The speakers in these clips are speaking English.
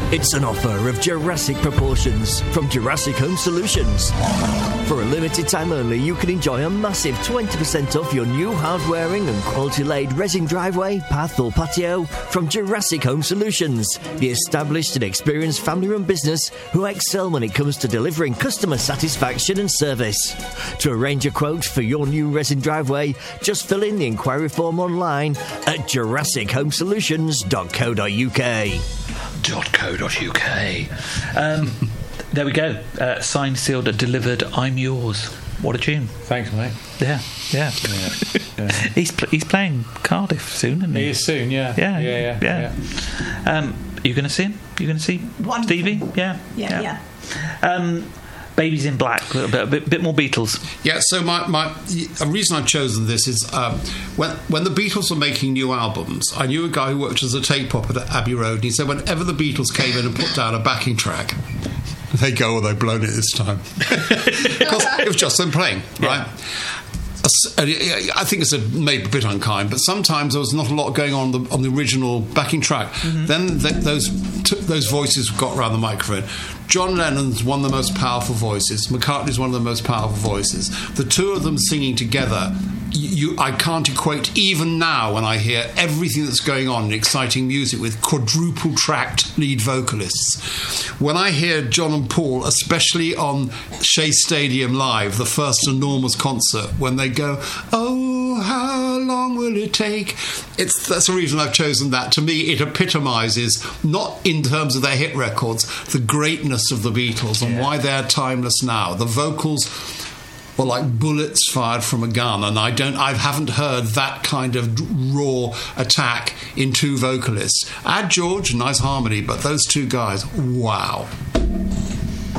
It's an offer of Jurassic proportions from Jurassic Home Solutions. For a limited time only, you can enjoy a massive 20% off your new hard-wearing and quality-laid resin driveway, path or patio from Jurassic Home Solutions, the established and experienced family-run business who excel when it comes to delivering customer satisfaction and service. To arrange a quote for your new resin driveway, just fill in the inquiry form online at jurassichomesolutions.co.uk. .co.uk. There we go. Signed, sealed, and delivered. I'm yours. What a tune! Thanks, mate. Yeah. He's playing Cardiff soon, isn't he? He is soon. Yeah. Are you going to see him? You going to see Stevie? Yeah. Babies in Black, a bit more Beatles. Yeah, so a reason I've chosen this is when the Beatles were making new albums, I knew a guy who worked as a tape op at Abbey Road, and he said whenever the Beatles came in and put down a backing track, they go, oh, they've blown it this time. Because it was just them playing, right? I think it's maybe a bit unkind, but sometimes there was not a lot going on the original backing track. Mm-hmm. Then those voices got around the microphone. John Lennon's one of the most powerful voices. McCartney's one of the most powerful voices. The two of them singing together, I can't equate, even now when I hear everything that's going on in exciting music with quadruple tracked lead vocalists. When I hear John and Paul, especially on Shea Stadium Live, the first enormous concert, when they go, oh, how long will it take? That's the reason I've chosen that. To me, it epitomises, not in terms of their hit records, the greatness of the Beatles and why they're timeless now. The vocals were like bullets fired from a gun, and I haven't heard that kind of raw attack in two vocalists. Add George, nice harmony, but those two guys, wow.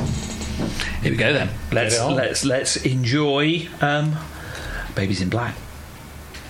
Here we go then. Let's enjoy Babies in Black.